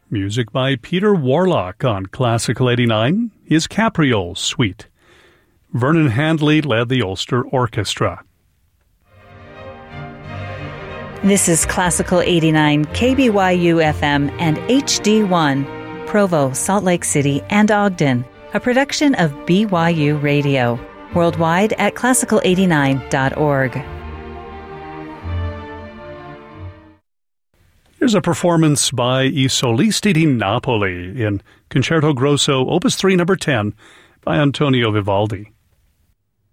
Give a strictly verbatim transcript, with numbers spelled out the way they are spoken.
Music by Peter Warlock on Classical eighty-nine, his Capriole Suite. Vernon Handley led the Ulster Orchestra. This is Classical eighty-nine, K B Y U F M and H D one, Provo, Salt Lake City, and Ogden, a production of B Y U Radio, worldwide at classical eighty-nine dot org. Here's a performance by I Solisti di Napoli in Concerto Grosso, Opus three, number ten, by Antonio Vivaldi.